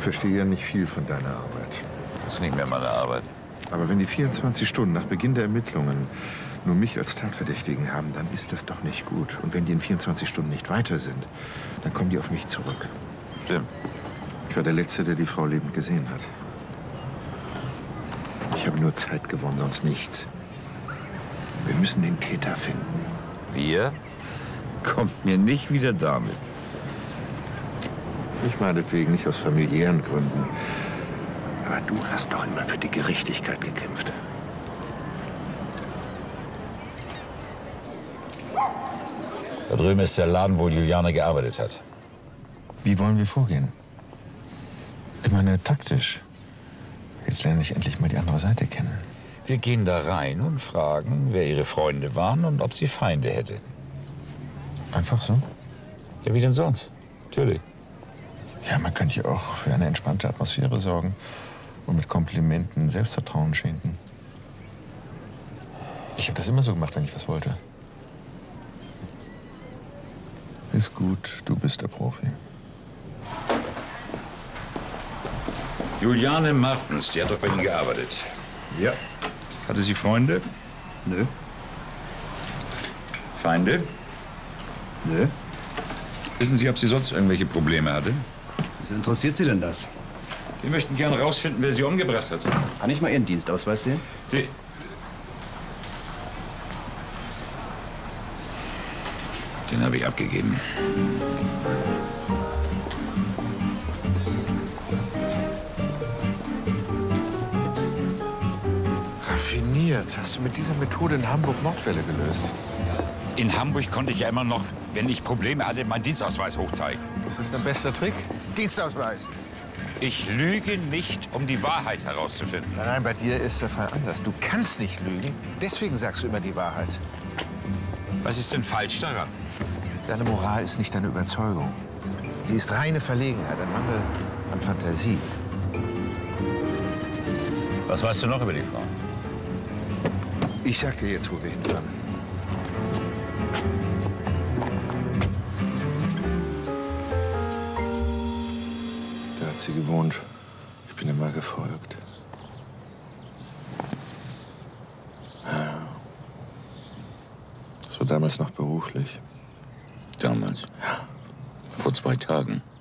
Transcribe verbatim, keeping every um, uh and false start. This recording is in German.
verstehe ja nicht viel von deiner Arbeit. Das ist nicht mehr meine Arbeit. Aber wenn die vierundzwanzig Stunden nach Beginn der Ermittlungen nur mich als Tatverdächtigen haben, dann ist das doch nicht gut. Und wenn die in vierundzwanzig Stunden nicht weiter sind, dann kommen die auf mich zurück. Stimmt. Ich war der Letzte, der die Frau lebend gesehen hat. Ich habe nur Zeit gewonnen, sonst nichts. Wir müssen den Täter finden. Wir? Kommt mir nicht wieder damit. Ich meinetwegen nicht aus familiären Gründen. Aber du hast doch immer für die Gerechtigkeit gekämpft. Da drüben ist der Laden, wo Juliane gearbeitet hat. Wie wollen wir vorgehen? Ich meine, taktisch. Jetzt lerne ich endlich mal die andere Seite kennen. Wir gehen da rein und fragen, wer ihre Freunde waren und ob sie Feinde hätte. Einfach so? Ja, wie denn sonst? Natürlich. Ja, man könnte ja auch für eine entspannte Atmosphäre sorgen und mit Komplimenten Selbstvertrauen schenken. Ich habe das immer so gemacht, wenn ich was wollte. Ist gut, du bist der Profi. Juliane Martens, die hat doch bei Ihnen gearbeitet. Ja. Hatte sie Freunde? Nö. Feinde? Nö. Wissen Sie, ob sie sonst irgendwelche Probleme hatte? Wieso interessiert Sie denn das? Wir möchten gerne rausfinden, wer sie umgebracht hat. Kann ich mal Ihren Dienstausweis sehen? Die Den habe ich abgegeben. Raffiniert. Hast du mit dieser Methode in Hamburg Mordfälle gelöst? In Hamburg konnte ich ja immer noch, wenn ich Probleme hatte, meinen Dienstausweis hochzeigen. Das ist dein bester Trick? Dienstausweis. Ich lüge nicht, um die Wahrheit herauszufinden. Nein, nein, bei dir ist der Fall anders. Du kannst nicht lügen. Deswegen sagst du immer die Wahrheit. Was ist denn falsch daran? Deine Moral ist nicht deine Überzeugung. Sie ist reine Verlegenheit, ein Mangel an Fantasie. Was weißt du noch über die Frau? Ich sag dir jetzt, wo wir hinfahren. Da hat sie gewohnt. Ich bin immer gefolgt. Das war damals noch beruflich. Damals? Ja. Vor zwei Tagen.